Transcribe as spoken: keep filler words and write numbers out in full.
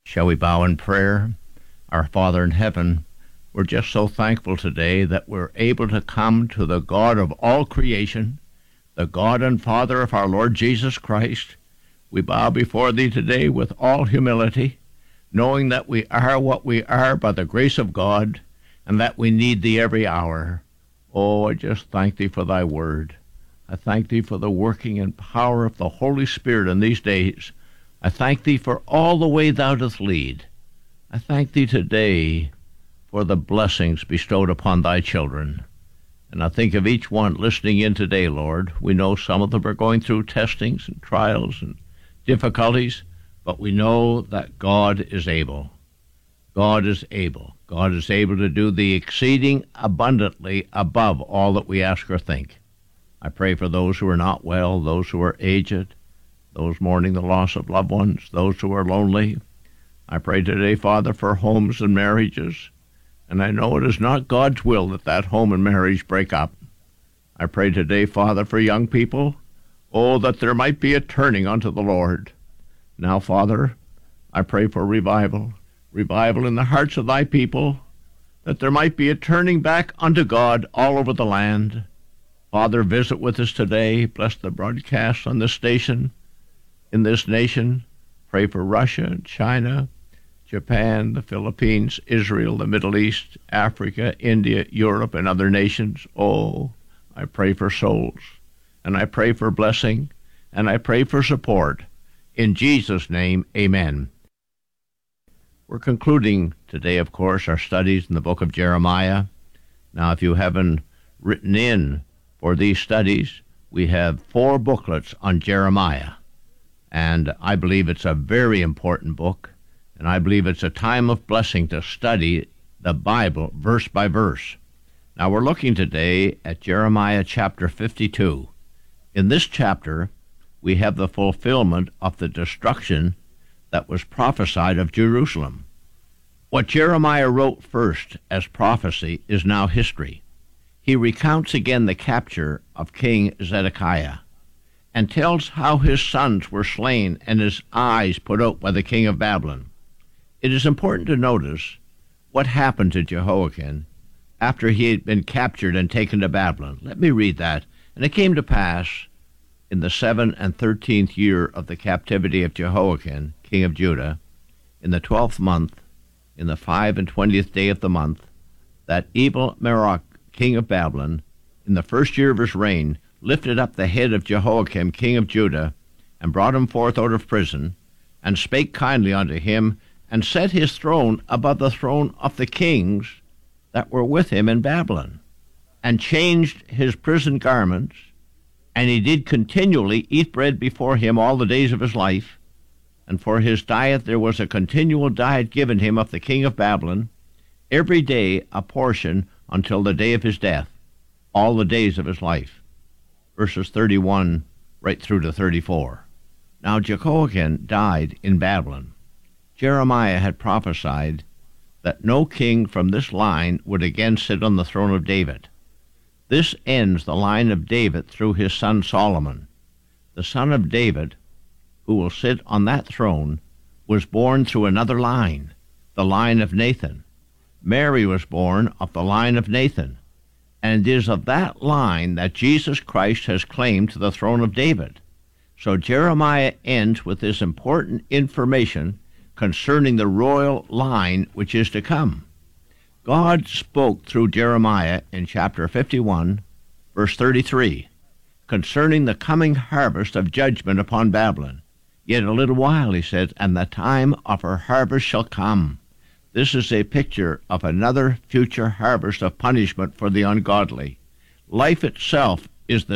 Shall we bow in prayer? Our Father in heaven, we're just so thankful today that we're able to come to the God of all creation, the God and Father of our Lord Jesus Christ. We bow before thee today with all humility, knowing that we are what we are by the grace of God, and that we need thee every hour. Oh, I just thank thee for thy word. I thank thee for the working and power of the Holy Spirit in these days. I thank thee for all the way thou dost lead. I thank thee today for the blessings bestowed upon thy children. And I think of each one listening in today, Lord. We know some of them are going through testings and trials and difficulties, but we know that God is able. God is able. God is able to do the exceeding abundantly above all that we ask or think. I pray for those who are not well, those who are aged, those mourning the loss of loved ones, those who are lonely. I pray today, Father, for homes and marriages. And I know it is not God's will that that home and marriage break up. I pray today, Father, for young people. Oh, that there might be a turning unto the Lord. Now, Father, I pray for revival. Revival in the hearts of thy people, that there might be a turning back unto God all over the land. Father, visit with us today. Bless the broadcast on this station, in this nation. Pray for Russia, China, Japan, the Philippines, Israel, the Middle East, Africa, India, Europe, and other nations. Oh, I pray for souls, and I pray for blessing, and I pray for support. In Jesus' name, amen. We're concluding today, of course, our studies in the book of Jeremiah. Now, if you haven't written in for these studies, we have four booklets on Jeremiah. And I believe it's a very important book, and I believe it's a time of blessing to study the Bible verse by verse. Now, we're looking today at Jeremiah chapter fifty-two. In this chapter, we have the fulfillment of the destruction that was prophesied of Jerusalem. What Jeremiah wrote first as prophecy is now history. He recounts again the capture of King Zedekiah and tells how his sons were slain and his eyes put out by the king of Babylon. It is important to notice what happened to Jehoiakim after he had been captured and taken to Babylon. Let me read that. And it came to pass in the seventh and thirteenth year of the captivity of Jehoiakim, king of Judah, in the twelfth month, in the five and twentieth day of the month, that Evil-Merodach, king of Babylon, in the first year of his reign, lifted up the head of Jehoiakim, king of Judah, and brought him forth out of prison, and spake kindly unto him, and set his throne above the throne of the kings that were with him in Babylon, and changed his prison garments, and he did continually eat bread before him all the days of his life, and for his diet there was a continual diet given him of the king of Babylon, every day a portion until the day of his death, all the days of his life. Verses thirty-one right through to thirty-four. Now Jehoiakim died in Babylon. Jeremiah had prophesied that no king from this line would again sit on the throne of David. This ends the line of David through his son Solomon. The son of David, who will sit on that throne, was born through another line, the line of Nathan. Mary was born of the line of Nathan, and it is of that line that Jesus Christ has claimed to the throne of David. So Jeremiah ends with this important information concerning the royal line which is to come. God spoke through Jeremiah in chapter fifty-one, verse thirty-three, concerning the coming harvest of judgment upon Babylon. Yet a little while, he says, and the time of her harvest shall come. This is a picture of another future harvest of punishment for the ungodly. Life itself is the